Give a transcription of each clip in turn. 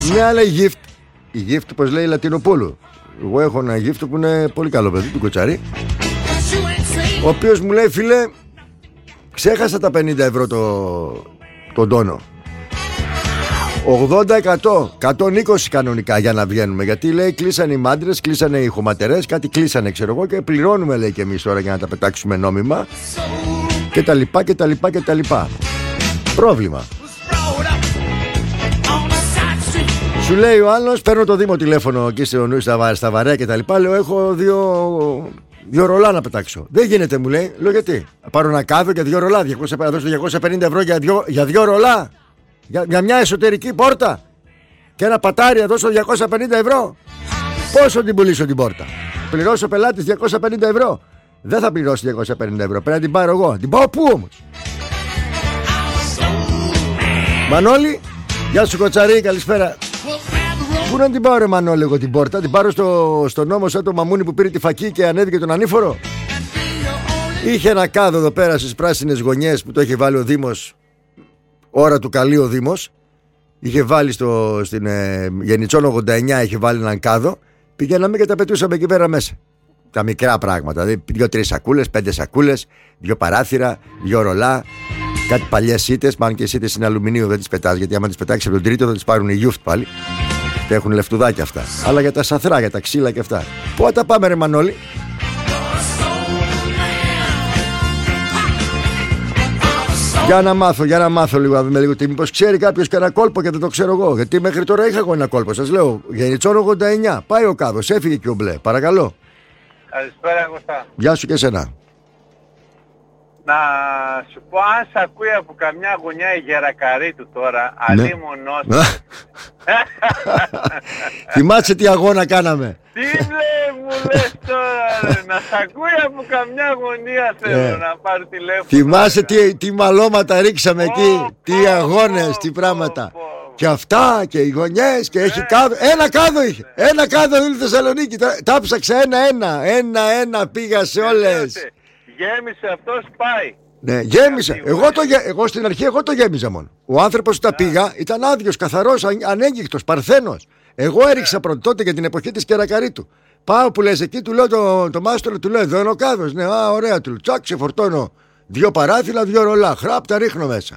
Ναι, αλλά η gift, πως λέει Λατινοπούλου. Εγώ έχω ένα gift που είναι πολύ καλό παιδί, του Κοτσαρή, ο οποίος μου λέει, φίλε, ξέχασα τα 50 ευρώ τον τόνο. 80%, 120 κανονικά για να βγαίνουμε. Γιατί λέει κλείσανε οι μάντρες, κλείσανε οι χωματερές, κάτι κλείσανε ξέρω εγώ, και πληρώνουμε λέει και εμείς τώρα για να τα πετάξουμε νόμιμα. Και τα λοιπά και τα λοιπά και τα λοιπά. Πρόβλημα. Σου λέει ο άλλος, παίρνω το Δήμο τηλέφωνο εκεί στα Βαρέα και τα λοιπά. Λέω έχω δύο ρολά να πετάξω. Δεν γίνεται, μου λέει. Λέω γιατί? Πάρω ένα κάδο και 2 ρολά. 250 ευρώ για 2 ρολά. Για μια εσωτερική πόρτα. Και ένα πατάρι να δώσω 250 ευρώ. Πόσο την πουλήσω την πόρτα? Πληρώσω πελάτης 250 ευρώ. Δεν θα πληρώσει 250 ευρώ. Πρέπει να την πάρω εγώ. Την πάω πού όμως? Μανώλη, γεια σου Κοτσαρή, καλησπέρα. Πού να την πάω ρε Μανώλη εγώ την πόρτα? Την πάρω στο νόμο σαν το μαμούνι που πήρε τη φακή και ανέβηκε τον ανήφορο. Είχε ένα κάδο εδώ πέρα στις πράσινες γωνιές που το είχε βάλει ο Δήμος. Ώρα του καλή ο Δήμος. Είχε βάλει στην Γενιτσών 89, είχε βάλει έναν κάδο. Πηγαίναμε και τα πετούσαμε εκεί πέρα μέσα. Τα μικρά πράγματα, δηλαδή 2-3 σακούλες, 5 σακούλες, 2 παράθυρα, 2 ρολά, κάτι παλιές σίτες. Μάλλον και οι σίτες είναι αλουμινίου, δεν τις πετάς. Γιατί άμα τις πετάξεις από τον τρίτο θα τις πάρουν οι γιούφτ πάλι. Και έχουν λεφτουδάκια αυτά. Αλλά για τα σαθρά, για τα ξύλα και αυτά. Πού τα πάμε ρε Μανώλη? Για να μάθω λίγο, να δούμε λίγο τι. Μήπως ξέρει κάποιος και ένα κόλπο και δεν το ξέρω εγώ. Γιατί μέχρι τώρα είχα εγώ ένα κόλπο. Σας λέω, Γενιτσών 89. Πάει ο κάδος, έφυγε και ο μπλε. Παρακαλώ. Καλησπέρα Κωστά. Γεια σου και εσένα. Να σου πω, αν σ' ακούει από καμιά γωνιά η Γερακαρίτου τώρα, αλίμονος. Θυμάσαι τι αγώνα κάναμε? Τι μου λες τώρα, να σ' ακούει από καμιά γωνία θέλω να πάρει τηλέφωνο. Θυμάσαι τι μαλώματα ρίξαμε εκεί, τι αγώνες, τι πράγματα. Και αυτά και οι γωνιές και έχει κάδο. Ένα κάδο είχε. Ένα κάδο είναι Θεσσαλονίκη. Τα ψάξα ένα-ένα πήγα σε όλες. Γέμισε αυτός, πάει. Ναι, γέμισε. Εγώ στην αρχή το γέμιζα μόνο. Ο άνθρωπος που τα πήγα ήταν άδειος, καθαρός, ανέγγιχτος, παρθένος. Εγώ έριξα πρώτα τότε για την εποχή της Κερακαρίτου. Πάω που λες εκεί, του λέω το μάστορο, του λέω εδώ είναι ο κάδος. Ναι, ωραία, του τσακ, σε φορτώνω 2 παράθυρα, 2 ρολά. Χραπ, τα ρίχνω μέσα.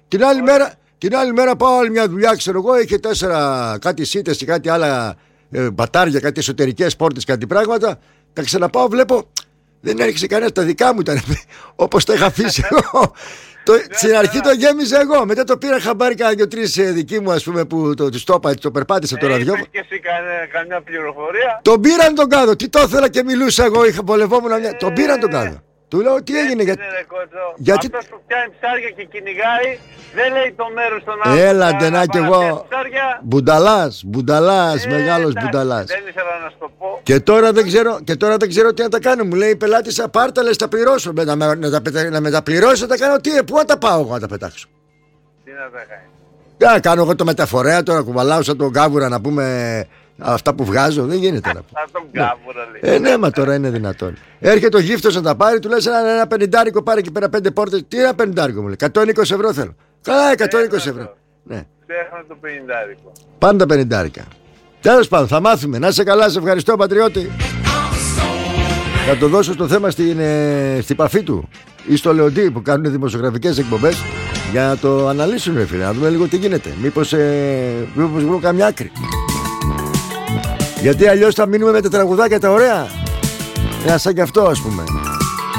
Την άλλη μέρα πάω άλλη μια δουλειά, ξέρω εγώ, είχε 4 κάτι σίτες και κάτι άλλα μπατάρια, κάτι εσωτερικές πόρτες, κάτι πράγματα. Τα ξαναπάω, βλέπω. Δεν έριξε κανένα, τα δικά μου ήταν όπως τα είχα αφήσει εγώ. Στην αρχή το γέμιζα εγώ. Μετά το πήρα χαμπάρι κάνα 2-3 δικοί μου, ας πούμε, που το περπάτησα το ραδιόφωνο. Είπες και εσύ καμιά πληροφορία? Τον πήραν τον κάδο. Τι το ήθελα και μιλούσα εγώ, πολευόμουν μια. Τον πήραν τον κάδο. Του λέω τι έγινε, γιατί. Αυτός που πιάνει ψάρια και κυνηγάει, δεν λέει το μέρος των άλλων. Έλατε να κι εγώ. Μπουνταλάς, μεγάλος μπουνταλάς. Δεν ήθελα να σου το πω. Και τώρα δεν ξέρω τι να τα κάνω. Μου λέει η πελάτησα, πάρτα λες τα πληρώσω. Να με τα πληρώσω, να τα κάνω τι, πού να τα πάω εγώ να τα πετάξω? Τι να τα κάνει? Να κάνω εγώ το μεταφορέα τώρα, κουβαλάω σαν τον Κάβουρα να πούμε. Αυτά που βγάζω δεν γίνεται να πω. Σαν τον Κάβουρα λέει. Ναι, μα τώρα είναι δυνατόν. Έρχεται ο γύφτος να τα πάρει, του λες ένα 50 πάρε εκεί πέρα 5 πόρτες. Τι ένα 50 μου λέει? 120 ευρώ θέλω. Καλά, 120 ευρώ. Ναι. Ξέχανα το 50. Πάντα 50. Τέλος πάντων, θα μάθουμε. Να είσαι καλά, σε ευχαριστώ πατριώτη. Θα το δώσω στο θέμα στην παφή του ή στο Λεοντή που κάνουν δημοσιογραφικές εκπομπές για να το αναλύσουν, ρε φίλε. Να δούμε λίγο τι γίνεται. Μήπως βρουν καμιά άκρη. Γιατί αλλιώς θα μείνουμε με τα τραγουδάκια τα ωραία. Σαν κι αυτό, ας πούμε.